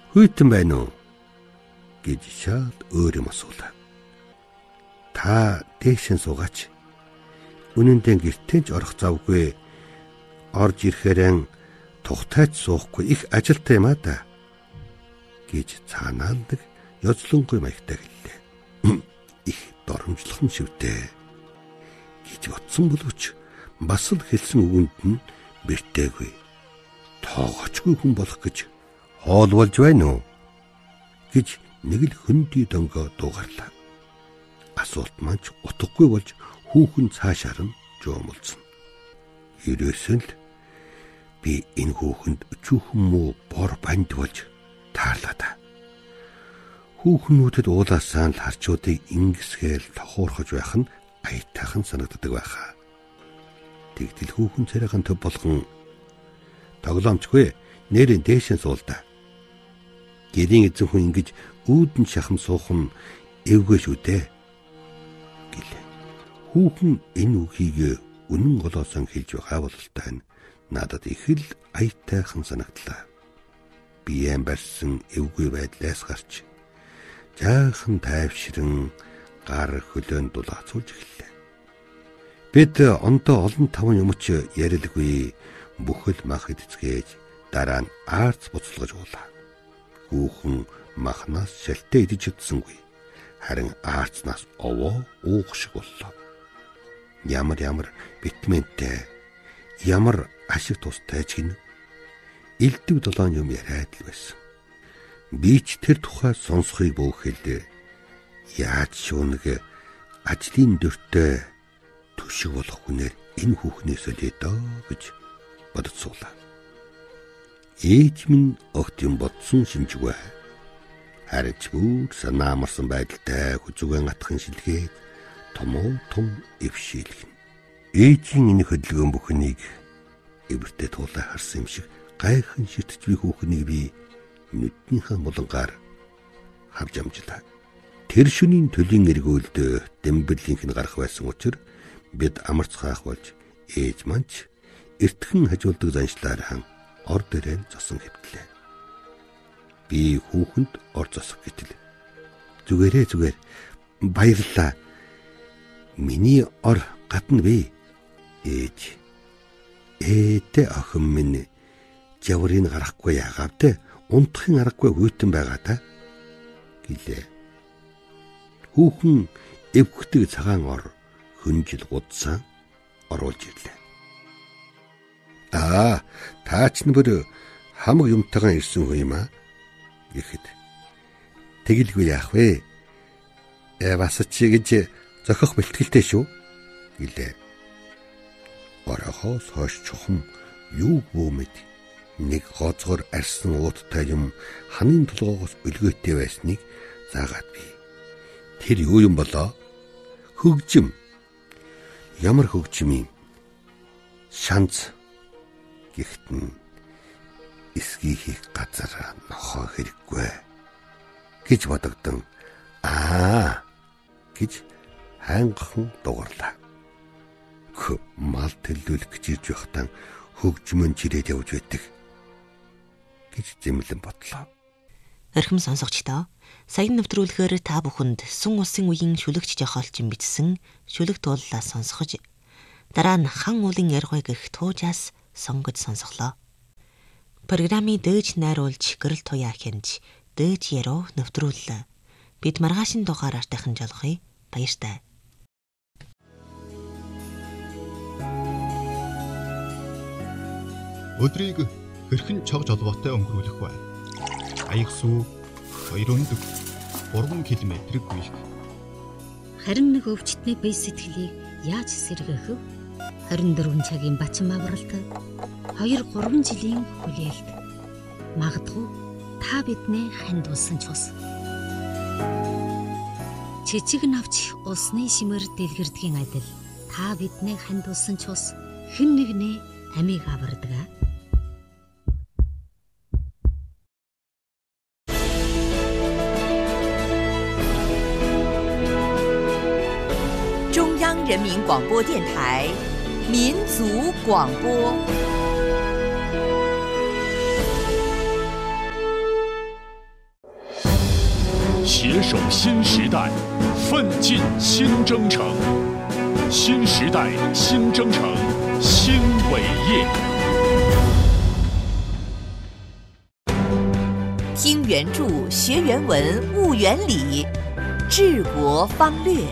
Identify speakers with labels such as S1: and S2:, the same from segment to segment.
S1: Хүйтэн байна уу? Гэж шал өөр юм асуулаа. Та дээшэн суугаач. Үнэндээ гэртээ ч орох завгүй. Орж ирэхээрэн тухтайч суухгүй их ажилтай юм да. Гэж цаанаандаг ёзлонгүй маягтай гэлээ. Их доромжлохон шивтэй. Гэж утсан боловч бас л хэлсэн үгэнд нь бэртээгүй. Тоогоочгүй хүн болох гэж хоол болж байна уу? Гэж нэг л хөндөй дөнгөө дуугарлаа. Асуулт маань ч утгагүй болж хүүхэн цаашаар нь жуумулсан. Ерөөсөө л би энэ хүүхэнд өчүүхэн муу бор банд болж таарлаа да. Хүүхнүүдэд уулаасаа л харчуудыг ингэсгээл тохуурхаж байх нь аятайхан санагддаг байхаа. Тэгтэл хүүхэн царайхан төв болгон тоглоомчгүй нэрэн дээшэн суулдаа. Гэрийн эзэн хүн ингэж үүдэн шахам суух нь эвгүй шүү дээ. Гэлээ. Хүүхэн энэ үгийг үнэн голоосон хэлж байгаа бололтой нь надад их л аятайхан санагдлаа. Биеэн барьсан эвгүй байдлаас гарч жаахан тайвшран гар хөлөөнд дулаацуулж эхэллээ. Бид ондоо олон таван юмч ярилгүй бүхэл мах эцгээж дараа нь аарц буцалгаж уулаа. Хүүхэн махнаас шалтай идэж чадсангүй. Харин аарцнаас овоо уух шиг боллоо. Ямар витаминтэй, ямар ашиг тустай ч гин элдв долоон юм яриад л байсан. Би ч тэр тухай сонсохыг бөөхөл яаж шүүнэг ажлын дөртөө төшиг болох хүнээр энэ хүүхнээс л доо гэж бодцуулаа. Ээж минь огт юм бодсон шинжгүй. Харин ч бүр санаа амарсан байдалтай хүзүүгэн атхан шилгээд том эвшээлгэн. Ээжийн энэ хөдөлгөөн бүхнийг эвэртэй туулаа харсан юм шиг гайхан ширтэж буй хүүхнийг би нүднийхээ булангаар харж амжлаа. Тэр шөнийн төлийн эргүүлд дэмбэрлийнх нь гарах байсан учраас бид амарцгаах болж ээж манч эртхэн хажуулдаг заншлаар хан ор дээрээ зосон хэвтлээ. Би хүүхэнд ор зосох гэтэл зүгээр баярлаа. Миний ор гадна вэ? Ээж. Ээдэ охин минь жаврыг гарахгүй яагаад унтахын аргагүй хүйтэн байгаа та гэлээ. Хүүхэн эвхдэг цагаан ор хөнжил гудсан оруулж ирлээ. Таач нь бүр хамаг юмтайгаа ирсэн хүн юм аа гэхэд тэгэлгүй яах вэ? Бас чи гэж зохих бэлтгэлтэй шүү гэлээ. Орохоос хойш чухам юу бөөмэд нэг гоцгор арьсан ууттай юм ханын толгоогоос өлгөөтэй байсныг заагаад би. Тэр юу юм болоо? Хөгжим. Ямар хөгжим юм? Шанц. Гэхдээ эсгий хийх газар нохоо хэрэггүй гэж бодогдсон. Гэж хайнгахан дугарлаа. Мал төлөвлөх гэж ирж байхдаа хөгжмөн чирээд явж байдаг гэж зэмлэн бодлоо.
S2: Орхим сонсогчдоо, саяны нэвтрүүлгээр та бүхэнд Сүн улсын үеийн шүлэгч жохоолчин бичсэн шүлэг тууллаа сонсгож, дараа нь хан уулын яргой гэх туужаас сонгож сонсголоо. Программыг дээж найруулж гэрэл туяа хянж дээж яруу нэвтрүүллээ. Бид маргаашин дугаараар дахин жолохъё. Баяртай.
S3: Өдрийг хэрхэн чог жолбоотой өнгөрүүлэх вэ? Аяг сүү 2 өндөг 3 км гүйх.
S4: Харин нэг өвчтний бие сэтгэлийг яаж сэргээх вэ? 24 цагийн бачин авралт 2-3 жилийн хүлээлт. Магадгүй та биднээ хандуулсан ч ус. Чичиг навч усны шимэр дэлгэрдгийн адил та биднээ хандуулсан ч ус хэн нэгний амийг авардаг.
S5: 中央人民广播电台民族广播。
S6: 携手新时代，奋进新征程。新时代新征程，新伟业。
S5: 听原著，学原文，悟原理，治国方略。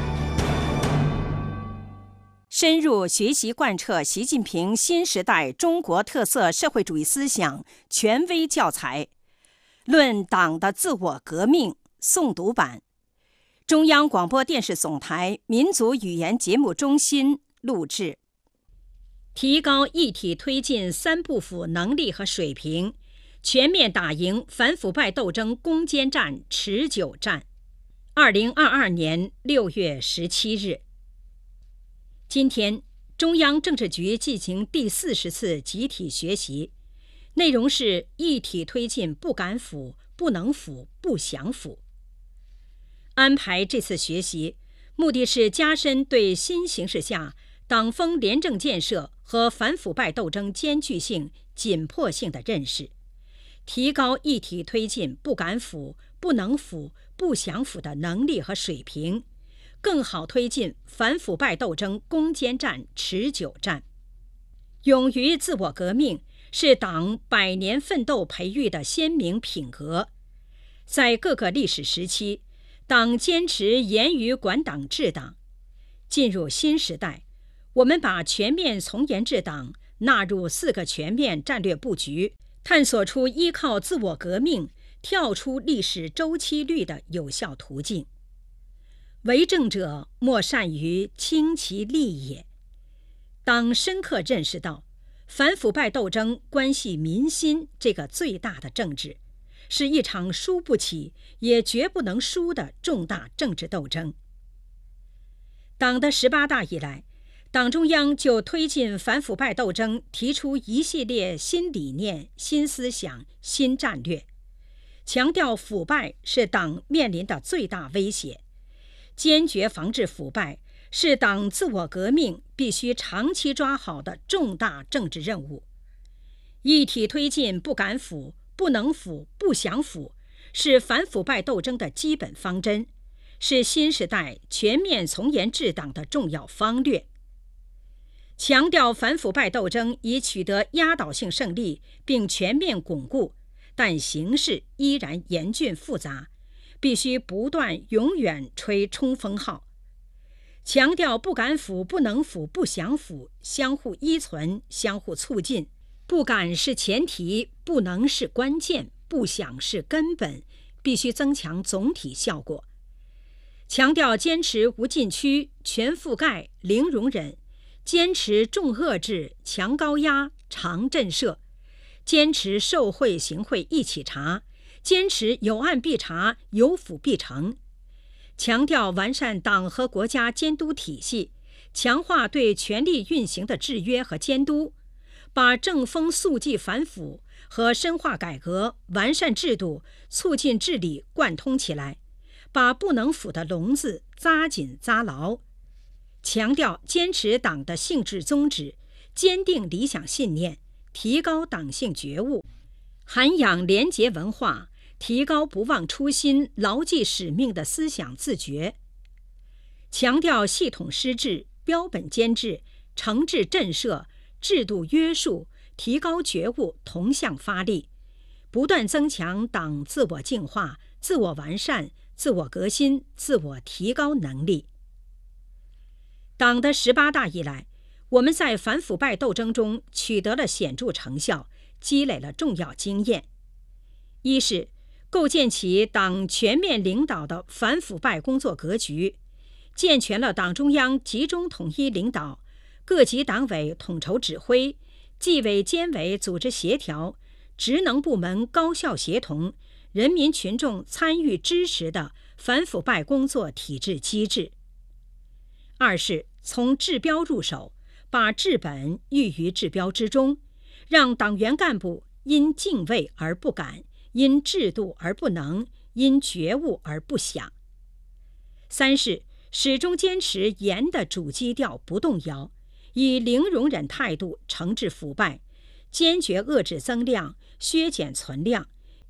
S7: 深入学习贯彻习近平新时代中国特色社会主义思想权威教材，论党的自我革命诵读版，中央广播电视总台民族语言节目中心录制。提高一体推进三不腐能力和水平，全面打赢反腐败斗争攻坚战持久战。2022年6月17日。今天，中央政治局进行第40次集体学习，内容是一体推进不敢腐、不能腐、不想腐。安排这次学习，目的是加深对新形势下党风廉政建设和反腐败斗争艰巨性、紧迫性的认识，提高一体推进不敢腐、不能腐、不想腐的能力和水平，更好推进反腐败斗争攻坚战持久战。勇于自我革命是党100年奋斗培育的鲜明品格。在各个历史时期，党坚持严于管党治党。进入新时代，我们把全面从严治党纳入4个全面战略布局，探索出依靠自我革命跳出历史周期率的有效途径。为政者莫善于轻其利也。党深刻认识到，反腐败斗争关系民心这个最大的政治，是一场输不起也绝不能输的重大政治斗争。党的18大以来，党中央就推进反腐败斗争提出一系列新理念、新思想、新战略，强调腐败是党面临的最大威胁，坚决防治腐败是党自我革命必须长期抓好的重大政治任务。一体推进不敢腐、不能腐、不想腐，是反腐败斗争的基本方针，是新时代全面从严治党的重要方略。强调反腐败斗争已取得压倒性胜利并全面巩固，但形势依然严峻复杂，必须不断永远吹冲锋号。强调不敢腐、不能腐、不想腐，相互依存，相互促进。不敢是前提，不能是关键，不想是根本，必须增强总体效果。强调坚持无禁区、全覆盖、零容忍，坚持重遏制、强高压、长震慑，坚持受贿行贿一起查，坚持有案必查、有腐必惩。强调完善党和国家监督体系，强化对权力运行的制约和监督，把正风肃纪反腐和深化改革、完善制度、促进治理贯通起来，把不能腐的笼子扎紧扎牢。强调坚持党的性质宗旨，坚定理想信念，提高党性觉悟，涵养廉洁文化，提高不忘初心、牢记使命的思想自觉。强调系统施治、标本监制、惩治震慑、制度约束，提高觉悟，同向发力，不断增强党自我净化、自我完善、自我革新、自我提高能力。党的18大以来，我们在反腐败斗争中取得了显著成效，积累了重要经验。一是构建起党全面领导的反腐败工作格局，健全了党中央集中统一领导、各级党委统筹指挥、纪委监委组织协调、职能部门高效协同、人民群众参与支持的反腐败工作体制机制。二是从治标入手，把治本寓于治标之中，让党员干部因敬畏而不敢，因制度而不能，因觉悟而不想。三是始终坚持严的主基调不动摇，以零容忍态度惩治腐败，坚决遏制增量，削减存量，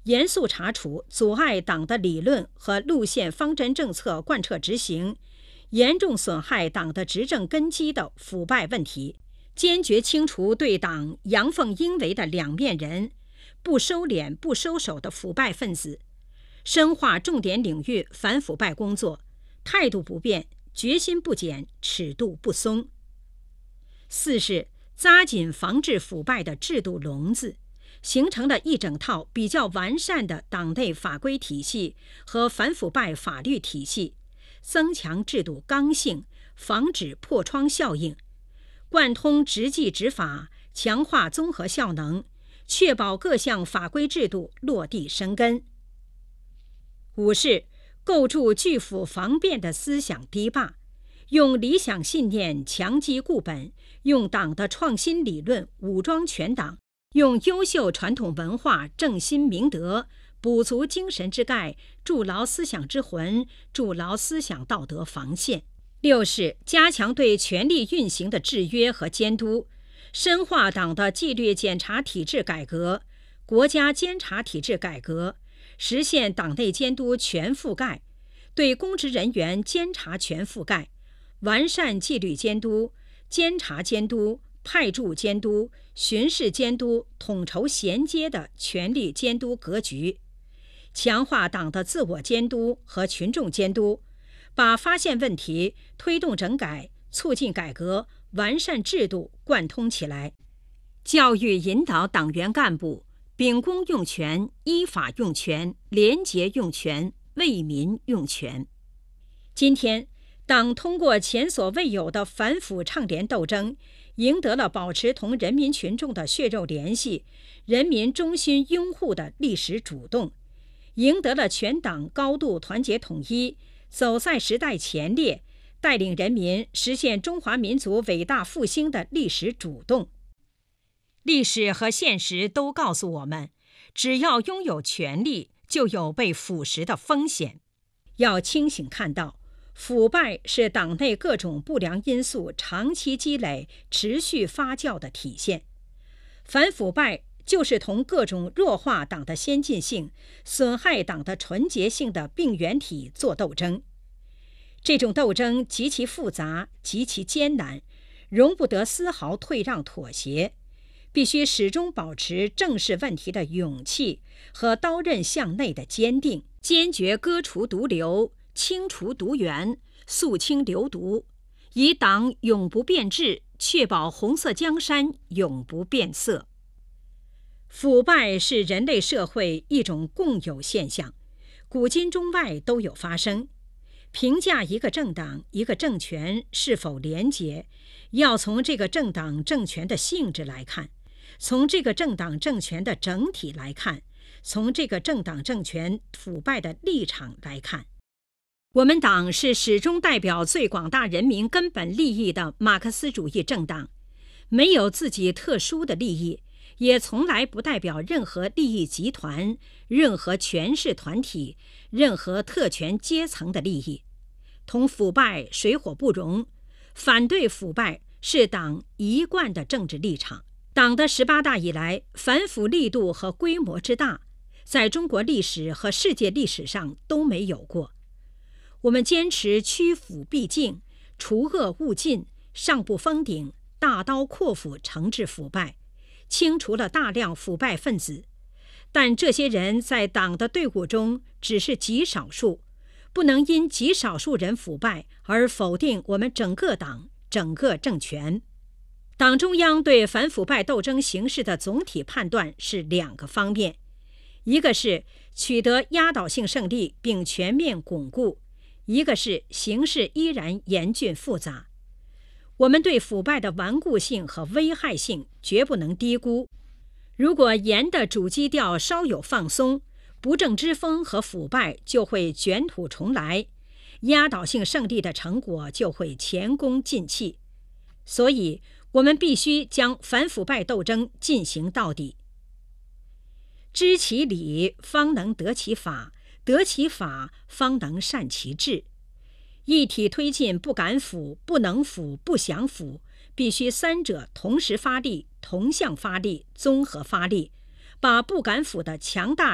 S7: 严肃查处阻碍党的理论和路线方针政策贯彻执行，严重损害党的执政根基的腐败问题，坚决清除对党阳奉阴违的两面人，不收敛不收手的腐败分子，深化重点领域反腐败工作，态度不变，决心不减，尺度不松。四是扎紧防治腐败的制度笼子，形成了一整套比较完善的党内法规体系和反腐败法律体系，增强制度刚性，防止破窗效应，贯通执纪执法，强化综合效能，确保各项法规制度落地生根。五是构筑拒腐防变的思想堤坝，用理想信念强基固本，用党的创新理论武装全党，用优秀传统文化正心明德，补足精神之钙，筑牢思想之魂，筑牢思想道德防线。六是加强对权力运行的制约和监督，深化党的纪律检查体制改革、国家监察体制改革，实现党内监督全覆盖，对公职人员监察全覆盖，完善纪律监督、监察监督、派驻监督、巡视监督统筹衔接的权力监督格局，强化党的自我监督和群众监督，把发现问题、推动整改、促进改革、完善制度贯通起来，教育引导党员干部秉公用权、依法用权、廉洁用权、为民用权。今天，党通过前所未有的反腐倡廉斗争，赢得了保持同人民群众的血肉联系、人民衷心拥护的历史主动，赢得了全党高度团结统一，走在时代前列，带领人民实现中华民族伟大复兴的历史主动。历史和现实都告诉我们，只要拥有权力，就有被腐蚀的风险。要清醒看到，腐败是党内各种不良因素长期积累、持续发酵的体现。反腐败就是同各种弱化党的先进性、损害党的纯洁性的病原体做斗争。这种斗争极其复杂，极其艰难，容不得丝毫退让妥协，必须始终保持正视问题的勇气和刀刃向内的坚定，坚决割除毒瘤，清除毒源，肃清流毒，以党永不变质，确保红色江山永不变色。腐败是人类社会一种共有现象，古今中外都有发生。评价一个政党、一个政权是否廉洁，要从这个政党政权的性质来看，从这个政党政权的整体来看，从这个政党政权腐败的立场来看。我们党是始终代表最广大人民根本利益的马克思主义政党，没有自己特殊的利益，也从来不代表任何利益集团、任何权势团体、任何特权阶层的利益。同腐败水火不容，反对腐败是党一贯的政治立场。党的18大以来，反腐力度和规模之大，在中国历史和世界历史上都没有过。我们坚持驱腐避净，除恶务尽，上不封顶，大刀阔斧惩治腐败，清除了大量腐败分子。但这些人在党的队伍中只是极少数，不能因极少数人腐败而否定我们整个党、整个政权。党中央对反腐败斗争形势的总体判断是2个方面，一个是取得压倒性胜利并全面巩固，一个是形势依然严峻复杂。我们对腐败的顽固性和危害性绝不能低估。如果盐的主基调稍有放松，不正之风和腐败就会卷土重来，压倒性胜利的成果就会前功尽弃。所以我们必须将反腐败斗争进行到底。知其理，方能得其法；得其法，方能善其治。一体推进不敢腐、不能腐、不想腐，必须3者同时发力、同向发力、综合发力，把不敢腐的强大